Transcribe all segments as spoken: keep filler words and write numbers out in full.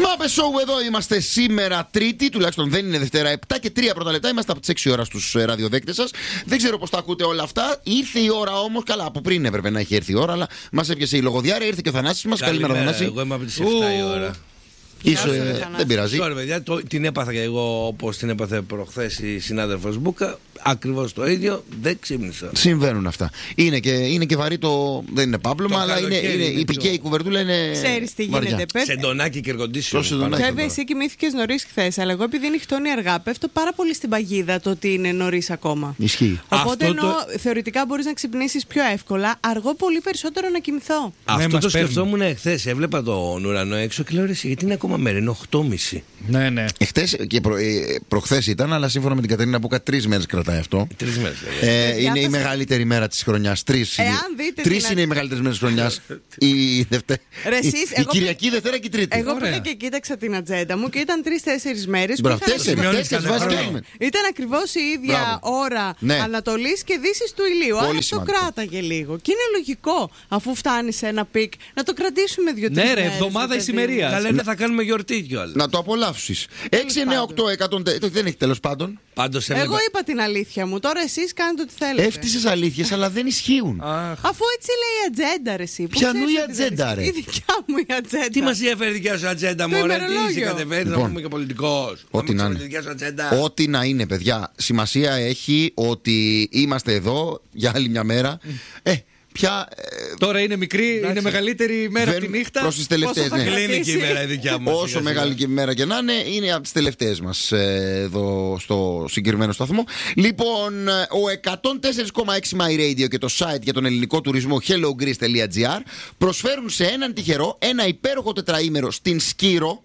Μάπε Show, εδώ είμαστε σήμερα Τρίτη, τουλάχιστον δεν είναι Δευτέρα. επτά και τρία πρώτα λεπτά, είμαστε από τις έξι ώρα στους ραδιοδέκτες σας. Δεν ξέρω πώς τα ακούτε όλα αυτά. Ήρθε η ώρα όμως, καλά, από πριν έπρεπε να έχει έρθει η ώρα, αλλά μας έπιασε η λογοδιάρεια, ήρθε και ο Θανάσης μας. Καλημέρα, Θανάση. Εγώ είμαι από τις επτά η ώρα. Ίσως, ε, δεν πειράζει. Τώρα, παιδιά, το, την έπαθα και εγώ όπως την έπαθε προχθές η συνάδελφος Μπούκα. Ακριβώς το ίδιο, δεν ξύπνησα. Συμβαίνουν αυτά. Είναι και, είναι και βαρύ το. Δεν είναι πάπλωμα, αλλά είναι, είναι, η πικέ, η κουβερτούλα είναι. Ξέρεις τι γίνεται, πες. Σεντονάκι και εργοντήσιο. Βέβαια, εσύ κοιμήθηκες νωρίς χθες, αλλά εγώ επειδή νυχτώνει αργά, πέφτω πάρα πολύ στην παγίδα το ότι είναι νωρίς ακόμα. Ισχύει. Οπότε ενώ το... θεωρητικά μπορείς να ξυπνήσεις πιο εύκολα, αργώ πολύ περισσότερο να κοιμηθώ. Αυτό ναι, το σκεφτόμουν εχθές. Έβλεπα τον ουρανό έξω και λέω ρε, γιατί είναι ακόμα μέρα, είναι οκτώ και μισή. Ναι, ναι. Εχθές και προ, ε, προχθές ήταν, αλλά σύμφωνα με την Κατερίνα Μπούκα, τρεις μέρες κρατάει αυτό. Τρεις μέρες. Ε, είναι η μεγαλύτερη μέρα της χρονιάς. Τρεις, τρεις είναι οι μεγαλύτερες μέρες της χρονιάς. η, δευτε... Ρε, εσείς, η, εγώ... η Κυριακή, Δευτέρα και η Τρίτη. Εγώ πήγα και κοίταξα την ατζέντα μου και ήταν τρεις-τέσσερις μέρες. Μπράβο, τέσσερις, ήταν ακριβώς η ίδια Μπράβο. ώρα ναι. Ανατολής και Δύσης του ηλίου. Πολύ Άρα το κράταγε λίγο. Και είναι λογικό, αφού φτάνει σε ένα πικ, να το κρατήσουμε δύο-τρεις μέρες. Ναι, ρε, εβδομάδα ησημερία. Καλά είναι, θα κάνουμε γιορτή κιόλας. Να το απολαύσεις. έξι εννιά οκτώ εκατό. Δεν έχει τέλος πάντων. Πάντως εγώ έβλεπα... είπα την αλήθεια μου. Τώρα εσείς κάνετε ό,τι θέλετε. Έφτισες αλήθειες, αλλά δεν ισχύουν. Αφού έτσι λέει η ατζέντα, ρε εσύ. Ποιανού η ατζέντα, ρε. Η δικιά μου η ατζέντα. Τι μας διαφέρει η δικιά σου ατζέντα, μωρέ. Τι είσαι κατεβαίνει, θα πούμε και πολιτικός. Ό,τι να είναι. Ό,τι να είναι, παιδιά. Σημασία έχει ότι είμαστε εδώ για άλλη μια μέρα. Ε, Πια, ε, τώρα είναι μικρή, εντάξει. Είναι μεγαλύτερη μέρα από τη νύχτα. Προς τις τελευταίες, ναι. Κλείνει και η μέρα η δικιά μας. Όσο μεγάλη και η μέρα και να είναι, είναι από τις τελευταίες μας ε, εδώ στο συγκεκριμένο σταθμό. Λοιπόν, ο εκατόν τέσσερα κόμμα έξι My Radio και το site για τον ελληνικό τουρισμό hellogreece τελεία gr προσφέρουν σε έναν τυχερό ένα υπέροχο τετραήμερο στην Σκύρο.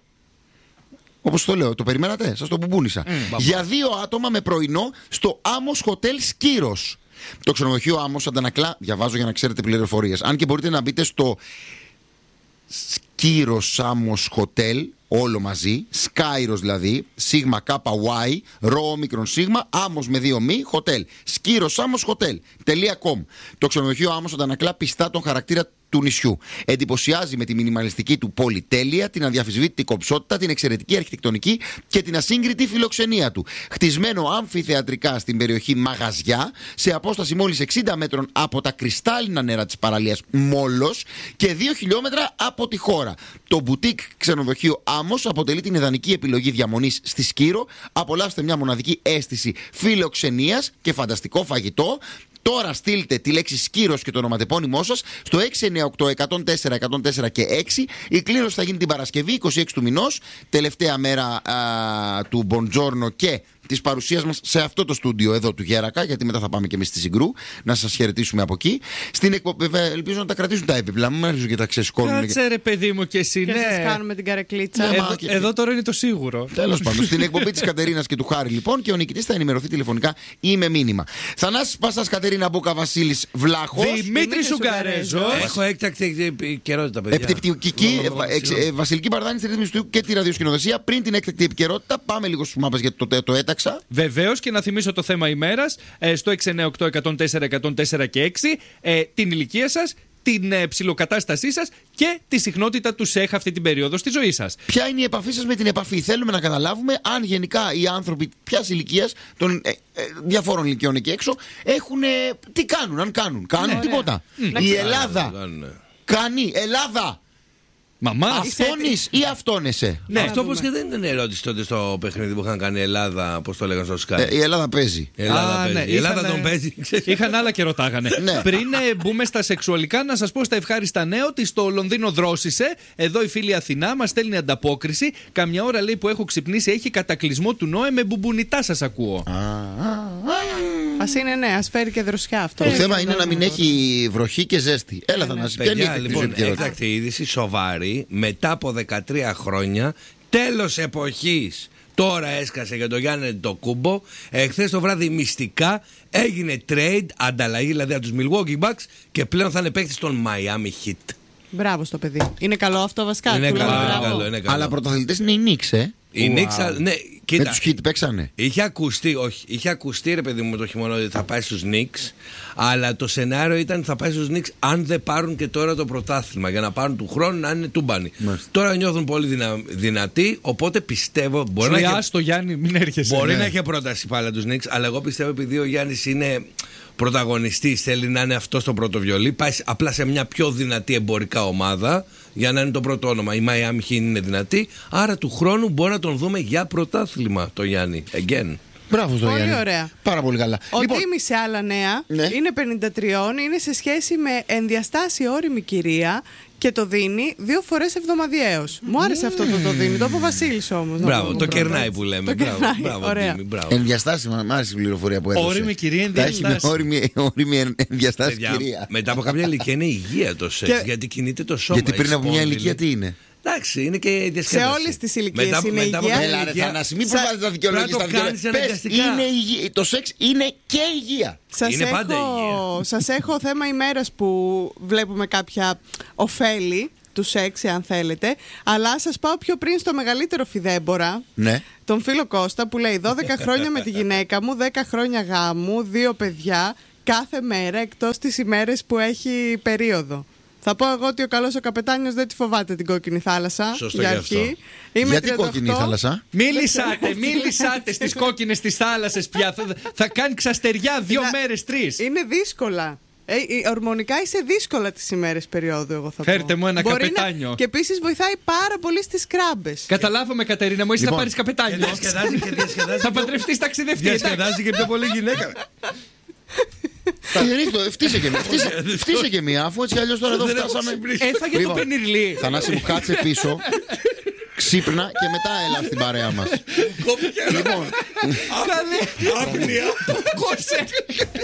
Όπως το λέω, το περιμένατε, σας το μπουμπούνισα. Mm, για δύο άτομα με πρωινό στο Amos Hotel Σκύρος. Το ξενοδοχείο Amos αντανακλά, διαβάζω για να ξέρετε πληροφορίες. Αν και μπορείτε να μπείτε στο Σκύρος Amos Hotel, όλο μαζί, Σκάιρος δηλαδή, σίγμα κάπα γουάι, ρο όμικρον σίγμα, Amos με δύο μη, hotel. Σκύρος Amos Hotel τελεία com. Το ξενοδοχείο Amos αντανακλά πιστά τον χαρακτήρα του νησιού. Εντυπωσιάζει με τη μινιμαλιστική του πολυτέλεια, την αδιαφυσβήτητη κομψότητα, την εξαιρετική αρχιτεκτονική και την ασύγκριτη φιλοξενία του. Χτισμένο αμφιθεατρικά στην περιοχή Μαγαζιά, σε απόσταση μόλις εξήντα μέτρων από τα κρυστάλλινα νερά της παραλίας Μόλος και δύο χιλιόμετρα από τη χώρα. Το μπουτίκ ξενοδοχείο Amos αποτελεί την ιδανική επιλογή διαμονής στη Σκύρο. Απολαύστε μια μοναδική αίσθηση φιλοξενίας και φανταστικό φαγητό. Τώρα στείλτε τη λέξη Σκύρος και το ονοματεπώνυμό σας στο έξι εννιά οκτώ εκατόν τέσσερα εκατόν τέσσερα και έξι. Η κλήρωση θα γίνει την Παρασκευή είκοσι έξι του μηνός, τελευταία μέρα α, του Μποντζόρνο και της παρουσίας μας σε αυτό το στούντιο εδώ του Γέρακα, γιατί μετά θα πάμε και εμείς στη Συγκρού να σας χαιρετήσουμε από εκεί. Στην εκπομπή, ελπίζω να τα κρατήσουν τα έπιπλα, μην αρχίζουν και τα ξεσκόνουν. Κάτσε ρε παιδί μου και εσύ, και ναι. σας κάνουμε την καρεκλίτσα. Ναι, εδώ, και... εδώ τώρα είναι το σίγουρο. Τέλος πάντων, στην εκπομπή της Κατερίνας και του Χάρη λοιπόν, και ο νικητής θα ενημερωθεί τηλεφωνικά ή με μήνυμα. Θανάσης Πασάς, Κατερίνα Μπούκα, Βασίλης Βλάχος. Δημήτρης Σουγκαρέζος. Έχω έκτακτη επικαιρότητα, παιδιά. Επιτυπτική, Βασιλική Μπαρδάνη στη ρύθμιση του και τη ραδιοσκηνοδεσία. Πριν την έκτακτη επικαιρότητα, πάμε λίγο στους μάπες γιατί το, το έταξα. Βεβαίως, και να θυμίσω το θέμα ημέρας ε, στο έξι εννιά οκτώ εκατόν τέσσερα εκατόν τέσσερα και έξι, ε, την ηλικία σας, την ε, ψιλοκατάστασή σας και τη συχνότητα του ΣΕΧ αυτή την περίοδο στη ζωή σας. Ποια είναι η επαφή σας με την επαφή? Θέλουμε να καταλάβουμε αν γενικά οι άνθρωποι ποιας ηλικίας, των ε, ε, διαφόρων ηλικιών εκεί έξω, έχουν. Ε, τι κάνουν, αν κάνουν. Κάνουν ναι, τίποτα. Ναι. Η Ελλάδα κάνει. Ελλάδα! Μαμά, αυτόνεις ή αυτόνεσαι? Ναι, αυτό πως και δεν ήταν ερώτηση τότε στο παιχνίδι που είχαν κάνει η Ελλάδα, πώς το λέγανε στο Sky. Ε, η Ελλάδα παίζει. Η Ελλάδα, Α, παίζει. Ναι, η Ελλάδα είχαν, τον παίζει. Είχαν άλλα και ρωτάγανε. Ναι. Πριν ε, μπούμε στα σεξουαλικά, να σας πω στα ευχάριστα νέα ότι στο Λονδίνο δρόσησε. Εδώ η φίλη Αθηνά μας στέλνει ανταπόκριση. Καμιά ώρα λέει που έχω ξυπνήσει, έχει κατακλυσμό του Νόε με μπουμπονιτά, σας ακούω. Ας είναι, ναι, ας φέρει και δροσιά αυτό. Το θέμα είναι να μην έχει βροχή και ζέστη. Έλα, θα μας πει. Λοιπόν, έκτακτη είδηση, σοβαρή, μετά από δεκατρία χρόνια, τέλος εποχής. Τώρα έσκασε για τον Γιάννη το Κούμπο. Εχθές το βράδυ μυστικά έγινε trade, ανταλλαγή δηλαδή από τους Milwaukee Bucks και πλέον θα είναι παίκτης των Miami Heat. Μπράβο στο παιδί. Είναι καλό αυτό βασικά. Είναι καλό, είναι καλό, είναι καλό. Αλλά πρωταθλητές είναι οι Knicks, ε. Οι wow. Knicks, ναι, κοίτα, Με τους Χιτ παίξανε. Είχε ακουστεί, όχι, είχε ακουστεί ρε παιδί μου το χειμώνα ότι θα πάει στους Knicks, αλλά το σενάριο ήταν ότι θα πάει στους Knicks αν δεν πάρουν και τώρα το πρωτάθλημα, για να πάρουν του χρόνου να είναι τούμπανοι. Μάλιστα. Τώρα νιώθουν πολύ δυνα, δυνατοί, οπότε πιστεύω. Μπορεί, να, Λέει, είχε, άστο Γιάννη, μην έρχεσαι. μπορεί Ναι. να είχε πρόταση πάλι τους Knicks, αλλά εγώ πιστεύω επειδή ο Γιάννης είναι πρωταγωνιστής, θέλει να είναι αυτό στο πρώτο βιολί, πάει απλά σε μια πιο δυνατή εμπορικά ομάδα για να είναι το πρώτο όνομα. Η Miami Heat είναι δυνατή, άρα του χρόνου μπορεί να τον δούμε για πρωτάθλημα το Γιάννη. Again. Μπράβο στο Πολύ Γιάννη. ωραία. Πάρα πολύ καλά. Ο Λοιπόν, Τίμης σε άλλα νέα Ναι. είναι πενήντα τρία, είναι σε σχέση με ενδιαστάση όριμη κυρία και το δίνει δύο φορές εβδομαδιαίως. Μου άρεσε αυτό το το δίνει. Το είπε ο Βασίλης όμως. να Μπράβο, πούμε το πρώτα. κερνάει που λέμε. Το Μπράβο, κερνάει. μπράβο, Ωραία. Τίμη, μπράβο. ενδιαστάσει, μ' άρεσε η πληροφορία που έδωσε. Όριμη κυρία, Τα έχει με ενδιαστάση. όριμη, όριμη ενδιαστάση Παιδιά, κυρία. μετά από κάποια ηλικία είναι υγεία το σεξ, Και- γιατί κινείται το σώμα. Γιατί πριν η από μια σπόνδυλη. ηλικία τι είναι. Εντάξει, είναι και η διασκέδαση. Σε όλες τις ηλικίες Μετά από- είναι μετά από υγεία. κάποια Έλα ρε ηλικία- Θανάση, μην Σα- προσπαθείς να δικαιολογήσεις τα πρέπει να το δικαιολογία. κάνεις Πες, αναγκαστικά. είναι υγεία. Το σεξ είναι και υγεία. Σας Είναι πάντα έχω, σας έχω θέμα ημέρας που βλέπουμε κάποια ωφέλη του σεξ, αν θέλετε. Αλλά σας πάω πιο πριν στο μεγαλύτερο φιδέμπορα. Ναι. Τον φίλο Κώστα που λέει δώδεκα χρόνια με τη γυναίκα μου, δέκα χρόνια γάμου, δύο παιδιά, κάθε μέρα εκτός τις ημέρες που έχει περίοδο. Θα πω εγώ ότι ο καλός ο καπετάνιος δεν τη φοβάται την κόκκινη θάλασσα. Σωστό για και αυτό. αρχή. Είμαι Γιατί τριάντα οκτώ. κόκκινη η θάλασσα. Μίλησατε, μίλησατε στις κόκκινες της θάλασσες πια. Θα, θα κάνει ξαστεριά δύο Να- μέρες, τρεις. Είναι δύσκολα. Ε, ε, ορμονικά είσαι δύσκολα τις ημέρες περίοδου, εγώ θα πω. Φέρτε μου ένα Μπορεί καπετάνιο. Να... Και επίσης βοηθάει πάρα πολύ στις κράμπες. Καταλάβαμε, Κατερίνα μου, εσύ Λοιπόν. θα πάρεις Και καπετάνιο. διασκεδάζει και διασκεδάζει. Θα παντρευτείς ταξιδευτή. Διασκεδάζει και πιο πολύ γυναίκα. Γεννήκτο, φτύσε και μία. φτύσε- Φτύσε και μία, αφού έτσι κι αλλιώς τώρα εδώ Δεν έχω φτάσαμε. ξυπνήσει. Έφαγε το Λοιπόν, πενιρλί. Θανάση μου, κάτσε πίσω. Ξύπνα και μετά έλα στην παρέα μας. Λοιπόν, Άγνοια. Κόσε.